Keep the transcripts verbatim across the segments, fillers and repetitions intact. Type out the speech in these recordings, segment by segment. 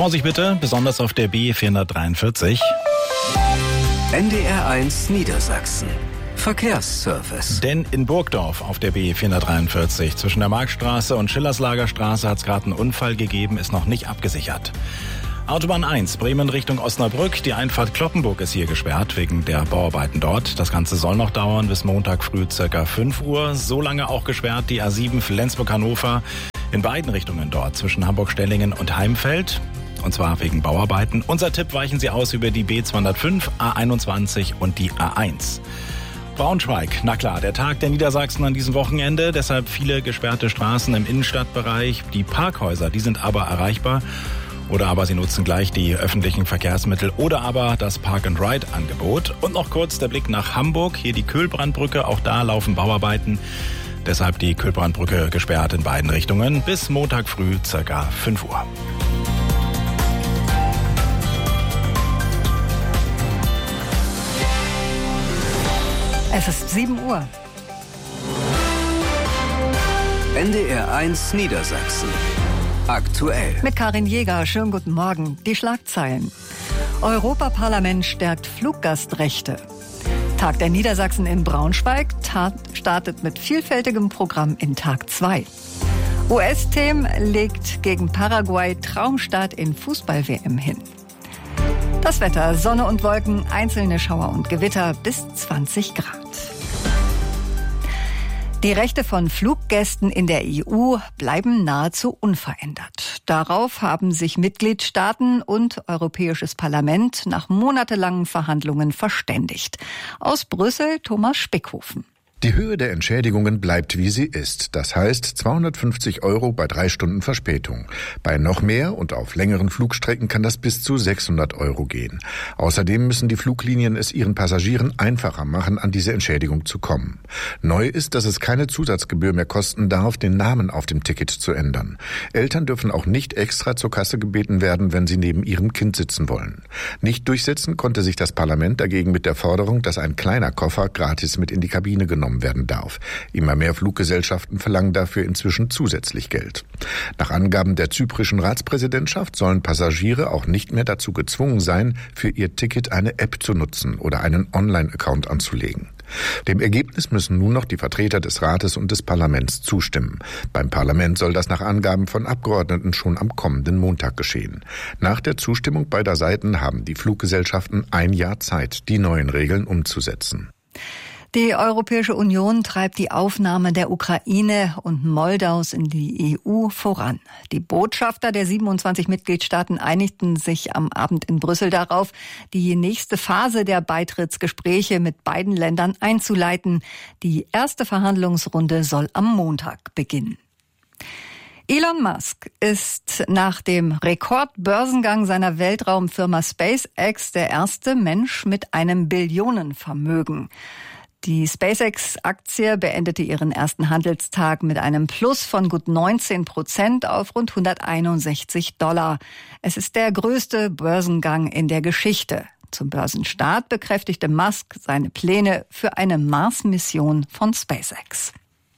Vorsicht bitte, besonders auf der B vierhundertdreiundvierzig. N D R eins Niedersachsen. Verkehrsservice. Denn in Burgdorf auf der B vierhundertdreiundvierzig zwischen der Marktstraße und Schillerslagerstraße hat es gerade einen Unfall gegeben, ist noch nicht abgesichert. Autobahn eins, Bremen Richtung Osnabrück. Die Einfahrt Cloppenburg ist hier gesperrt wegen der Bauarbeiten dort. Das Ganze soll noch dauern bis Montag früh ca. fünf Uhr. So lange auch gesperrt die A sieben Flensburg-Hannover in beiden Richtungen dort zwischen Hamburg-Stellingen und Heimfeld. Und zwar wegen Bauarbeiten. Unser Tipp: weichen Sie aus über die B zweihundertfünf, A einundzwanzig und die A eins. Braunschweig, na klar, der Tag der Niedersachsen an diesem Wochenende. Deshalb viele gesperrte Straßen im Innenstadtbereich. Die Parkhäuser, die sind aber erreichbar. Oder aber Sie nutzen gleich die öffentlichen Verkehrsmittel oder aber das Park-and-Ride-Angebot. Und noch kurz der Blick nach Hamburg. Hier die Kühlbrandbrücke, auch da laufen Bauarbeiten. Deshalb die Kühlbrandbrücke gesperrt in beiden Richtungen bis Montag früh ca. fünf Uhr. Es ist sieben Uhr. N D R eins Niedersachsen. Aktuell. Mit Karin Jäger, schönen guten Morgen. Die Schlagzeilen. Europaparlament stärkt Fluggastrechte. Tag der Niedersachsen in Braunschweig startet mit vielfältigem Programm in Tag zwei. U S-Team legt gegen Paraguay Traumstart in Fußball-W M hin. Das Wetter, Sonne und Wolken, einzelne Schauer und Gewitter bis zwanzig Grad. Die Rechte von Fluggästen in der E U bleiben nahezu unverändert. Darauf haben sich Mitgliedstaaten und Europäisches Parlament nach monatelangen Verhandlungen verständigt. Aus Brüssel Thomas Spickhofen. Die Höhe der Entschädigungen bleibt, wie sie ist. Das heißt zweihundertfünfzig Euro bei drei Stunden Verspätung. Bei noch mehr und auf längeren Flugstrecken kann das bis zu sechshundert Euro gehen. Außerdem müssen die Fluglinien es ihren Passagieren einfacher machen, an diese Entschädigung zu kommen. Neu ist, dass es keine Zusatzgebühr mehr kosten darf, den Namen auf dem Ticket zu ändern. Eltern dürfen auch nicht extra zur Kasse gebeten werden, wenn sie neben ihrem Kind sitzen wollen. Nicht durchsetzen konnte sich das Parlament dagegen mit der Forderung, dass ein kleiner Koffer gratis mit in die Kabine genommen werden darf. Immer mehr Fluggesellschaften verlangen dafür inzwischen zusätzlich Geld. Nach Angaben der zyprischen Ratspräsidentschaft sollen Passagiere auch nicht mehr dazu gezwungen sein, für ihr Ticket eine App zu nutzen oder einen Online-Account anzulegen. Dem Ergebnis müssen nun noch die Vertreter des Rates und des Parlaments zustimmen. Beim Parlament soll das nach Angaben von Abgeordneten schon am kommenden Montag geschehen. Nach der Zustimmung beider Seiten haben die Fluggesellschaften ein Jahr Zeit, die neuen Regeln umzusetzen. Die Europäische Union treibt die Aufnahme der Ukraine und Moldaus in die E U voran. Die Botschafter der siebenundzwanzig Mitgliedstaaten einigten sich am Abend in Brüssel darauf, die nächste Phase der Beitrittsgespräche mit beiden Ländern einzuleiten. Die erste Verhandlungsrunde soll am Montag beginnen. Elon Musk ist nach dem Rekordbörsengang seiner Weltraumfirma SpaceX der erste Mensch mit einem Billionenvermögen. Die SpaceX-Aktie beendete ihren ersten Handelstag mit einem Plus von gut neunzehn Prozent auf rund hunderteinundsechzig Dollar. Es ist der größte Börsengang in der Geschichte. Zum Börsenstart bekräftigte Musk seine Pläne für eine Mars-Mission von SpaceX.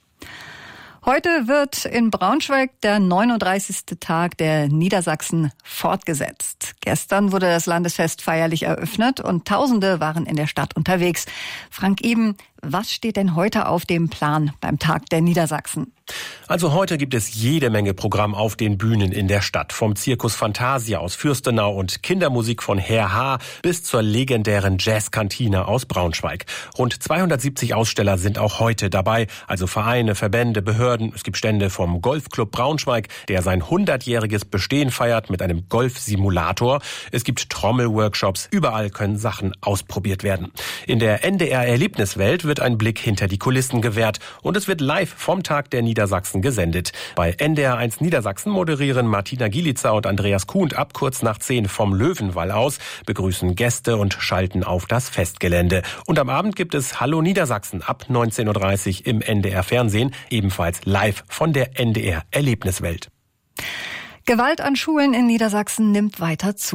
Heute wird in Braunschweig der neununddreißigste Tag der Niedersachsen fortgesetzt. Gestern wurde das Landesfest feierlich eröffnet und Tausende waren in der Stadt unterwegs. Frank Eben, was steht denn heute auf dem Plan beim Tag der Niedersachsen? Also heute gibt es jede Menge Programm auf den Bühnen in der Stadt. Vom Zirkus Fantasia aus Fürstenau und Kindermusik von Herr H. bis zur legendären Jazzkantine aus Braunschweig. Rund zweihundertsiebzig Aussteller sind auch heute dabei. Also Vereine, Verbände, Behörden. Es gibt Stände vom Golfclub Braunschweig, der sein hundertjähriges Bestehen feiert mit einem Golfsimulator. Es gibt Trommelworkshops. Überall können Sachen ausprobiert werden. In der N D R-Erlebniswelt wird ein Blick hinter die Kulissen gewährt. Und es wird live vom Tag der Niedersachsen gesendet. Bei N D R eins Niedersachsen moderieren Martina Gielitzer und Andreas Kuhn ab kurz nach zehn vom Löwenwall aus, begrüßen Gäste und schalten auf das Festgelände. Und am Abend gibt es Hallo Niedersachsen ab neunzehn Uhr dreißig im N D R Fernsehen, ebenfalls live von der N D R Erlebniswelt. Gewalt an Schulen in Niedersachsen nimmt weiter zu.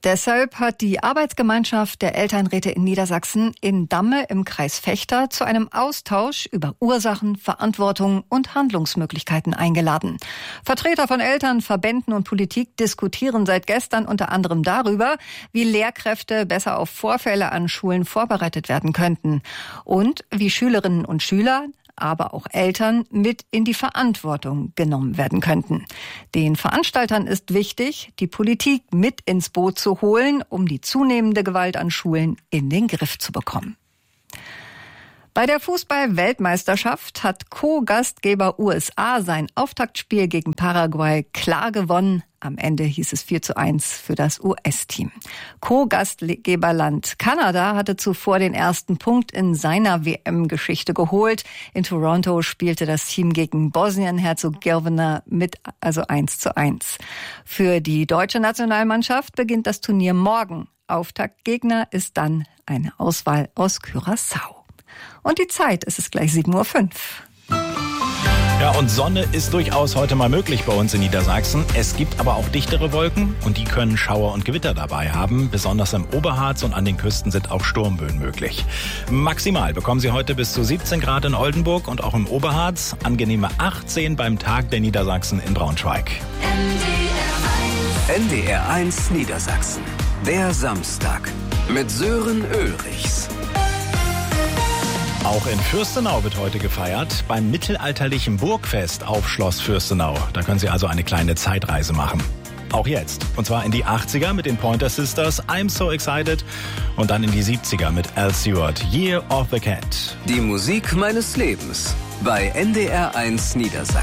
Deshalb hat die Arbeitsgemeinschaft der Elternräte in Niedersachsen in Damme im Kreis Vechta zu einem Austausch über Ursachen, Verantwortung und Handlungsmöglichkeiten eingeladen. Vertreter von Eltern, Verbänden und Politik diskutieren seit gestern unter anderem darüber, wie Lehrkräfte besser auf Vorfälle an Schulen vorbereitet werden könnten und wie Schülerinnen und Schüler, aber auch Eltern mit in die Verantwortung genommen werden könnten. Den Veranstaltern ist wichtig, die Politik mit ins Boot zu holen, um die zunehmende Gewalt an Schulen in den Griff zu bekommen. Bei der Fußball-Weltmeisterschaft hat Co-Gastgeber U S A sein Auftaktspiel gegen Paraguay klar gewonnen. Am Ende hieß es vier zu eins für das U S-Team. Co-Gastgeberland Kanada hatte zuvor den ersten Punkt in seiner W M-Geschichte geholt. In Toronto spielte das Team gegen Bosnien-Herzegowina mit, also eins zu eins. Für die deutsche Nationalmannschaft beginnt das Turnier morgen. Auftaktgegner ist dann eine Auswahl aus Curaçao. Und die Zeit, es ist gleich sieben Uhr fünf. Ja, und Sonne ist durchaus heute mal möglich bei uns in Niedersachsen. Es gibt aber auch dichtere Wolken und die können Schauer und Gewitter dabei haben. Besonders im Oberharz und an den Küsten sind auch Sturmböen möglich. Maximal bekommen Sie heute bis zu siebzehn Grad in Oldenburg und auch im Oberharz. Angenehme achtzehn beim Tag der Niedersachsen in Braunschweig. N D R eins Niedersachsen. Der Samstag mit Sören Ulrichs. Auch in Fürstenau wird heute gefeiert, beim mittelalterlichen Burgfest auf Schloss Fürstenau. Da können Sie also eine kleine Zeitreise machen. Auch jetzt. Und zwar in die achtziger mit den Pointer Sisters, I'm So Excited. Und dann in die siebziger mit Al Stewart, Year of the Cat. Die Musik meines Lebens bei N D R eins Niedersachsen.